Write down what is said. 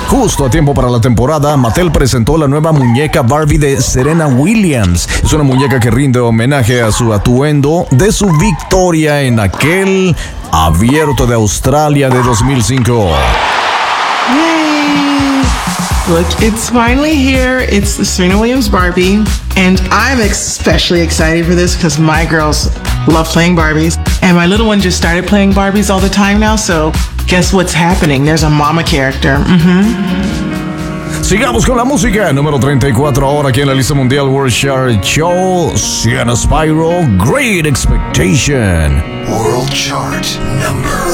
Justo a tiempo para la temporada, Mattel presentó la nueva muñeca Barbie de Serena Williams. Es una muñeca que rinde homenaje a su atuendo de su victoria en aquel Abierto de Australia de 2005. Yay! Look, it's finally here. It's the Serena Williams Barbie. And I'm especially excited for this because my girls love playing Barbies. And my little one just started playing Barbies all the time now. So guess what's happening? There's a mama character. Sigamos con la música. Número 34 ahora aquí en la lista mundial World Chart Show. Sienna Spyro, Great Expectation. World Chart number